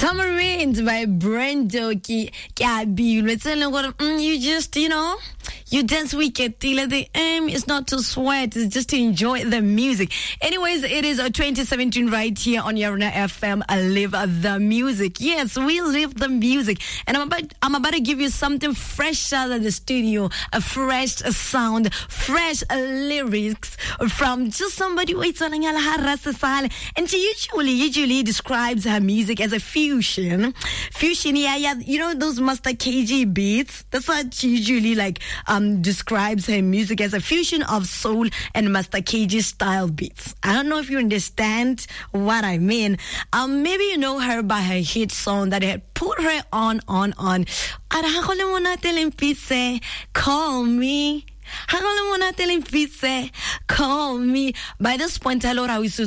Summer Winds by Brendo you just, you dance wicked. The aim is not to sweat, it's just to enjoy the music. Anyways, it is 2017 right here on Yarna FM. I live the music. Yes, we live the music. And I'm about to give you something fresh out of the studio, a fresh sound, fresh lyrics from just somebody who and she usually describes her music as a fusion. Yeah, those Master KG beats. That's what she usually describes her music as a fusion of soul and Master KG style beats. I don't know if you understand what I mean. Maybe you know her by her hit song that had put her on. Call me. Call me. By this point, but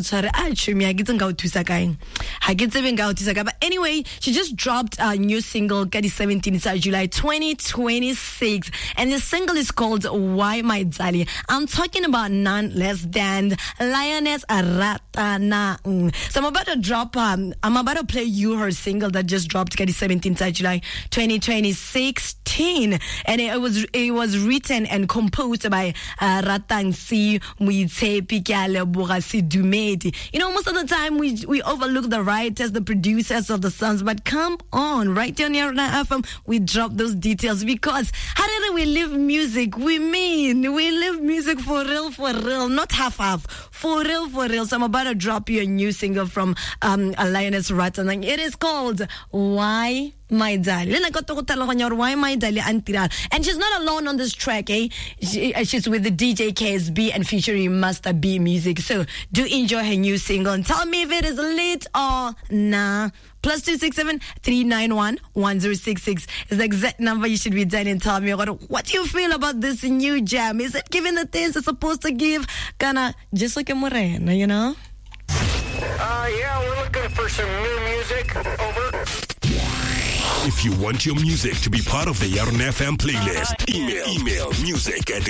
anyway, she just dropped a new single, 17, it's July 2026, and the single is called Why My Dali. I'm talking about none less than Lioness Ratana. So I'm about to play you her single that just dropped, 17, July 2026, and it was written and composed by Ratang Si Muitepi Bogasi Dumedi. Most of the time we overlook the writers, the producers of the songs, but come on, right here on Yarna FM, we drop those details because how did we live music? We live music for real, not half, for real. So I'm about to drop you a new single from Lioness Ratana. It is called Why My Dali. Why My Dali Antira. And she's not alone on this track, eh? She's with the DJ KSB and featuring Master B Music. So do enjoy her new single and tell me if it is lit or nah. +267 391 1066 is the exact number you should be dialing. Tell me what you feel about this new jam. Is it giving the things it's supposed to give? Kinda just like a Morena, Yeah, we're looking for some new music. Over. If you want your music to be part of the Yarn FM playlist, email music at